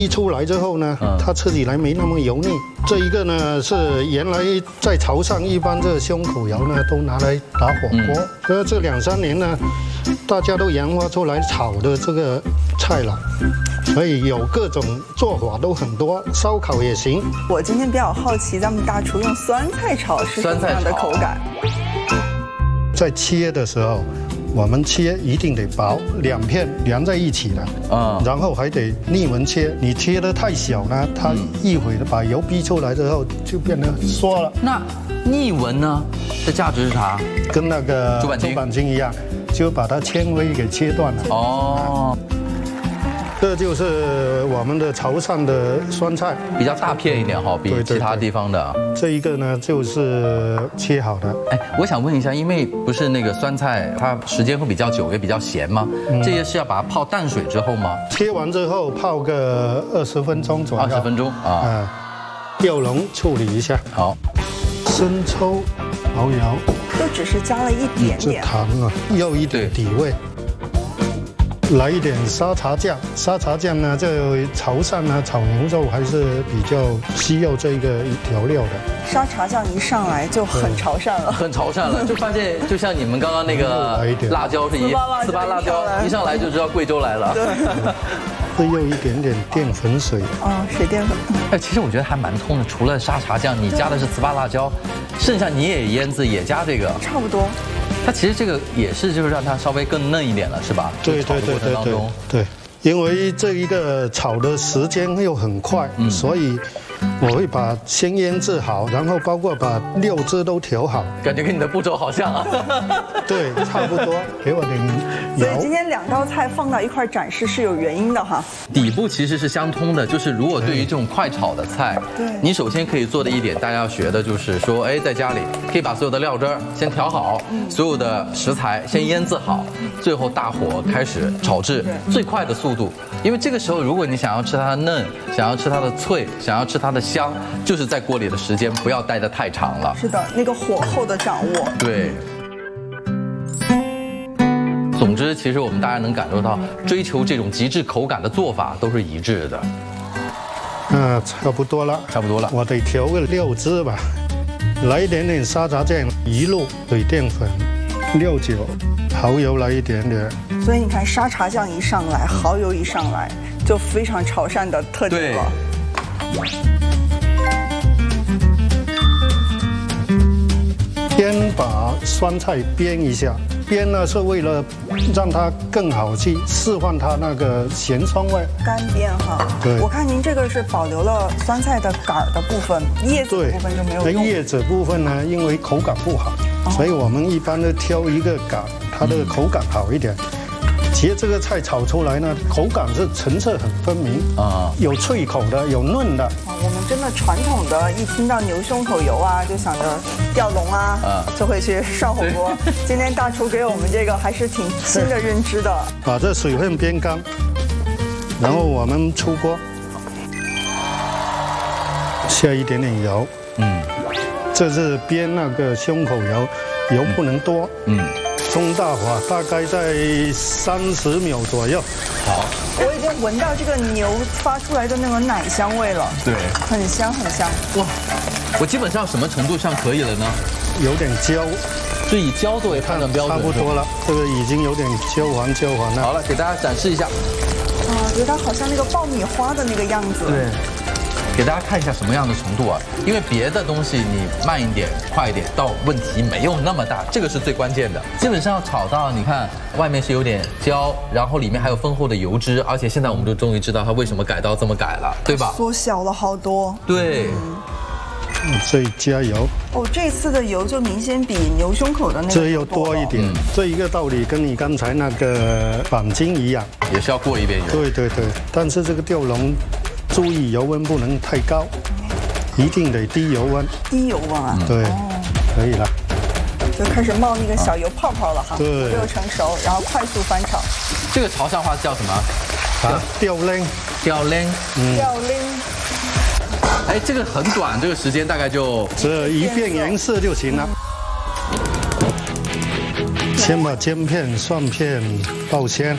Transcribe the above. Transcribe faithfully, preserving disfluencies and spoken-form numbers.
一出来之后呢，它吃起来没那么油腻。这一个呢是原来在潮汕一般这胸口油呢都拿来打火锅，所以这两三年呢，大家都研发出来炒的这个菜了，所以有各种做法都很多，烧烤也行。 我今天比较好奇，咱们大厨用酸菜炒是什么样的口感？ 在切的时候。 我们切一定得薄，两片连在一起的，啊，然后还得逆纹切。你切得太小呢，它一会儿把油逼出来之后就变得缩了。 那逆纹呢的价值是啥？ 跟那个猪板筋猪板筋一样，就把它纤维给切断了。哦，这就是我们的潮汕的酸菜， 比较大片一点哈，比其他地方的。 这一个呢就是切好的。 哎，我想问一下，因为不是那个酸菜，它时间会比较久，也比较咸吗？这些是要把它泡淡水之后吗？ 切完之后泡个二十分钟左右。 二十分钟啊。嗯， 吊笼处理一下。 好。 生抽、蚝油， 都只是加了一点点。 糖啊，要一点底味。 来一点沙茶酱，沙茶酱呢，这潮汕呢炒牛肉还是比较需要这个调料的。 沙茶酱一上来就很潮汕了， 很潮汕了，就发现就像你们刚刚那个辣椒是一糍粑辣椒，一上来就知道贵州来了。 会用一点点淀粉水。 哦，水淀粉。 哎，其实我觉得还蛮通的，除了沙茶酱，你加的是糍粑辣椒，剩下你也腌制也加这个， 差不多。 它其实这个也是，就是让它稍微更嫩一点了，是吧？ 对对对对对对，因为这一个炒的时间又很快，嗯、所以我会把先腌制好，然后包括把料汁都调好。 感觉跟你的步骤好像啊。 对，差不多。给我点油。 所以今天两道菜放到一块展示是有原因的哈。 底部其实是相通的，就是如果对于这种快炒的菜，对，你首先可以做的一点，大家要学的就是说，哎，在家里可以把所有的料汁儿先调好，所有的食材先腌制好，最后大火开始炒制，最快的速度。因为这个时候，如果你想要吃它的嫩，想要吃它的脆，想要吃它的香，就是在锅里的时间不要待得太长了。 是的，那个火候的掌握。 对。 总之，其实我们大家能感受到，追求这种极致口感的做法都是一致的。 嗯，差不多了， 差不多了。 我得调个料汁吧，来一点点沙茶酱、鱼露、水淀粉、料酒、蚝油来一点点。 所以你看，沙茶酱一上来，蚝油一上来，就非常潮汕的特点了。 先把酸菜煸一下。 煸呢是为了让它更好去释放它那个咸酸味。 干煸哈，对。我看您这个是保留了酸菜的杆儿的部分，叶子部分就没有用。 叶子部分呢，因为口感不好，所以我们一般都挑一个杆，它的口感好一点。其实这个菜炒出来呢，口感是层次很分明啊，有脆口的，有嫩的。 我们真的传统的，一听到牛胸口油啊，就想着吊笼啊，就会去涮火锅。今天大厨给我们这个还是挺新的认知的。 把这水分煸干，然后我们出锅，下一点点油。嗯，这是煸那个胸口油，油不能多。嗯。 中大火，大概在三十秒左右。 好， 我已经闻到这个牛发出来的那个奶香味了。 对， 很香很香。哇， 我基本上什么程度上可以了呢？ 有点焦， 是以焦作为判断标准。 差不多了，这个已经有点焦黄焦黄了。 好了，给大家展示一下。 啊，觉得它好像那个爆米花的那个样子。 对。 给大家看一下什么样的程度啊？因为别的东西你慢一点、快一点，倒问题没有那么大，这个是最关键的。基本上炒到你看外面是有点焦，然后里面还有丰厚的油脂，而且现在我们就终于知道它为什么改刀这么改了，对吧？ 缩小了好多。 对。 嗯，所以加油。 哦，这次的油就明显比牛胸口的那个这又多一点。嗯、这一个道理跟你刚才那个板筋一样， 也是要过一遍油。 对对对，但是这个吊笼。 注意油温不能太高，一定得低油温。 低油温啊？ 对，可以了。 就开始冒那个小油泡泡了哈。 对， 没有成熟，然后快速翻炒。 这个潮汕话叫什么？ 啊，吊拎， 吊拎， 嗯，吊拎。 哎，这个很短，这个时间大概就这一变颜色就行了。先把姜片、蒜片爆鲜。